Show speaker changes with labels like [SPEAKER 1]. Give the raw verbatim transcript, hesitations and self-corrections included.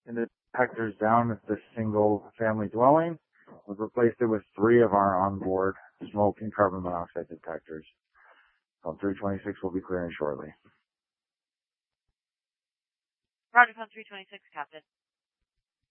[SPEAKER 1] in the detectors down at the single family dwelling. We've replaced it with three of our onboard smoke and carbon monoxide detectors. So three twenty-six will be clearing shortly.
[SPEAKER 2] Roger, on three twenty-six, Captain.